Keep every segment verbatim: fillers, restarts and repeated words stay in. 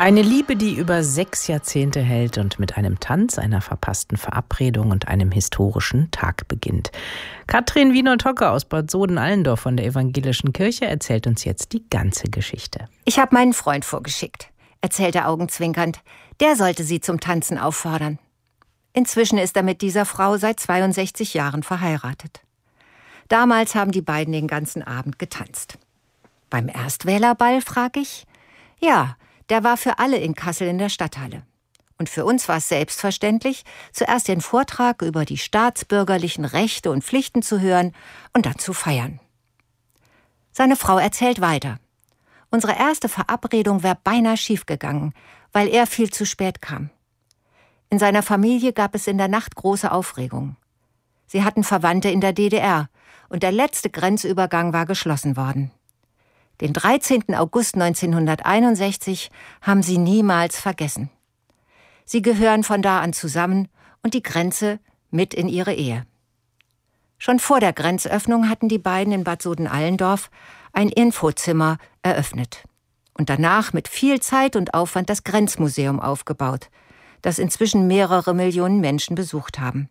Eine Liebe, die über sechs Jahrzehnte hält und mit einem Tanz, einer verpassten Verabredung und einem historischen Tag beginnt. Katrin Wienold-Hocke aus Bad Soden-Allendorf von der Evangelischen Kirche erzählt uns jetzt die ganze Geschichte. Ich habe meinen Freund vorgeschickt, erzählte augenzwinkernd. Der sollte sie zum Tanzen auffordern. Inzwischen ist er mit dieser Frau seit zweiundsechzig Jahren verheiratet. Damals haben die beiden den ganzen Abend getanzt. Beim Erstwählerball, frag ich? Ja, der war für alle in Kassel in der Stadthalle. Und für uns war es selbstverständlich, zuerst den Vortrag über die staatsbürgerlichen Rechte und Pflichten zu hören und dann zu feiern. Seine Frau erzählt weiter. Unsere erste Verabredung wäre beinahe schiefgegangen, weil er viel zu spät kam. In seiner Familie gab es in der Nacht große Aufregung. Sie hatten Verwandte in der D D R und der letzte Grenzübergang war geschlossen worden. Den dreizehnten August neunzehnhunderteinundsechzig haben sie niemals vergessen. Sie gehören von da an zusammen und die Grenze mit in ihre Ehe. Schon vor der Grenzöffnung hatten die beiden in Bad Soden-Allendorf ein Infozimmer eröffnet und danach mit viel Zeit und Aufwand das Grenzmuseum aufgebaut, das inzwischen mehrere Millionen Menschen besucht haben.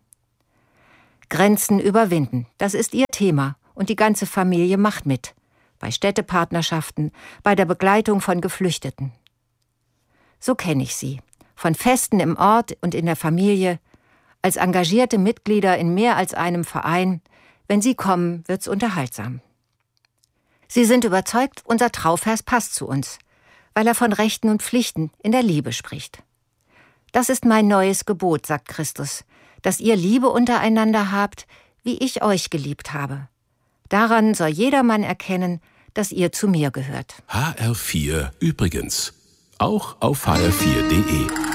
Grenzen überwinden, das ist ihr Thema und die ganze Familie macht mit. Bei Städtepartnerschaften, bei der Begleitung von Geflüchteten. So kenne ich sie, von Festen im Ort und in der Familie, als engagierte Mitglieder in mehr als einem Verein. Wenn sie kommen, wird's unterhaltsam. Sie sind überzeugt, unser Trauvers passt zu uns, weil er von Rechten und Pflichten in der Liebe spricht. Das ist mein neues Gebot, sagt Christus, dass ihr Liebe untereinander habt, wie ich euch geliebt habe. Daran soll jedermann erkennen, dass ihr zu mir gehört. H R vier übrigens. Auch auf h r vier punkt de.